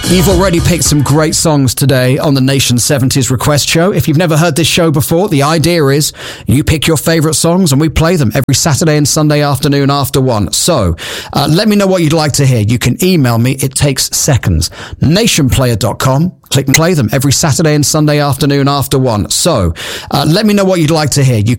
You've already picked some great songs today on the Nation 70s Request Show. If you've never heard this show before, the idea is you pick your favourite songs and we play them every Saturday and Sunday afternoon after 1. So let me know what you'd like to hear. You can email me. It takes seconds. Nationplayer.com. Click and play them every Saturday and Sunday afternoon after 1. So let me know what you'd like to hear. You